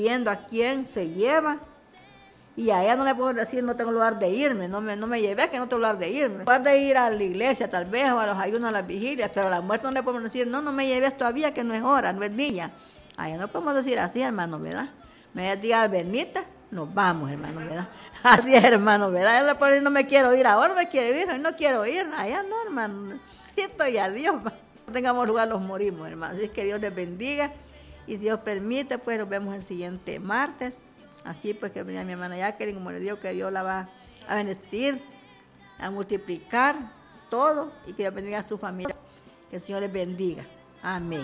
viendo a quién se lleva. Y a ella no le puedo decir, no tengo lugar de irme, no me llevé, que no tengo lugar de irme. Lugar de ir a la iglesia tal vez, o a los ayunos, a las vigilias, pero a la muerte no le podemos decir, no me lleves todavía, que no es hora, no es día. A ella no podemos decir así, hermano, ¿verdad? Me diga, Bernita, nos vamos, hermano, ¿verdad? Así es, hermano, ¿verdad? Ella puede decir, no me quiero ir ahora, me quiero ir, no quiero ir, allá no, hermano. Esto y adiós, no tengamos lugar, los morimos, hermano. Así es que Dios les bendiga, y si Dios permite, pues nos vemos el siguiente martes. Así pues que venía mi hermana Jacqueline, como le digo, que Dios la va a bendecir, a multiplicar todo y que Dios bendiga a su familia. Que el Señor les bendiga. Amén.